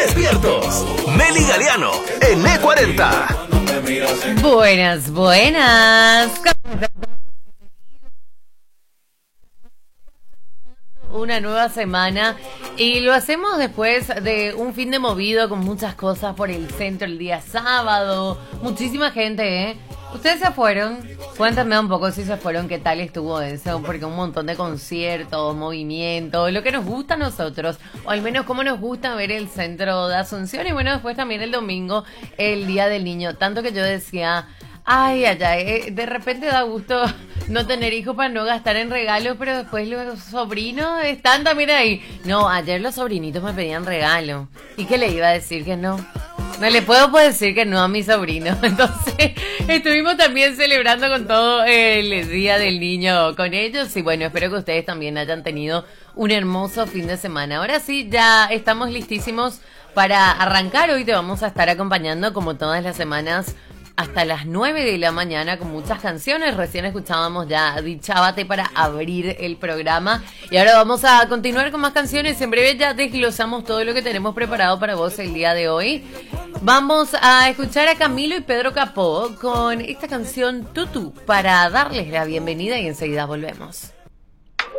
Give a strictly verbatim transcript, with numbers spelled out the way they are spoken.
Despiertos. Meli Galeano en E cuarenta. Buenas, buenas. Una nueva semana y lo hacemos después de un fin de movido con muchas cosas por el centro el día sábado. Muchísima gente, ¿eh? ¿Ustedes se fueron? Cuéntame un poco si se fueron, qué tal estuvo eso, porque un montón de conciertos, movimientos, lo que nos gusta a nosotros, o al menos cómo nos gusta ver el centro de Asunción. Y bueno, después también el domingo, el Día del Niño. Tanto que yo decía, ay, ay, ay, de repente da gusto no tener hijos para no gastar en regalos, pero después los sobrinos están también ahí. No, ayer los sobrinitos me pedían regalo. ¿Y qué le iba a decir que no? No le puedo pues decir que no a mi sobrino. Entonces estuvimos también celebrando con todo el Día del Niño con ellos. Y bueno, espero que ustedes también hayan tenido un hermoso fin de semana. Ahora sí, ya estamos listísimos para arrancar. Hoy te vamos a estar acompañando como todas las semanas hasta las nueve de la mañana con muchas canciones. Recién escuchábamos ya Dichábate para abrir el programa. Y ahora vamos a continuar con más canciones. En breve ya desglosamos todo lo que tenemos preparado para vos el día de hoy. Vamos a escuchar a Camilo y Pedro Capó con esta canción Tutu para darles la bienvenida y enseguida volvemos.